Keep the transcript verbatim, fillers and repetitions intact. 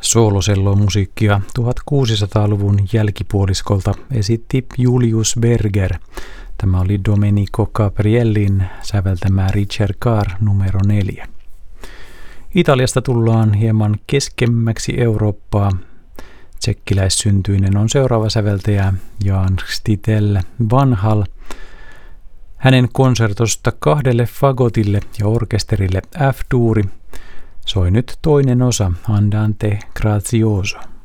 Soolosello-musiikkia tuhatkuusisataaluvun jälkipuoliskolta esitti Julius Berger. Tämä oli Domenico Gabriellin säveltämä Richard Carr numero neljä. Italiasta tullaan hieman keskemmäksi Eurooppaa. Tsekkiläissyntyinen on seuraava säveltäjä Jan Stitel Vanhal. Hänen konsertosta kahdelle fagotille ja orkesterille F-duuri soi nyt toinen osa Andante Grazioso.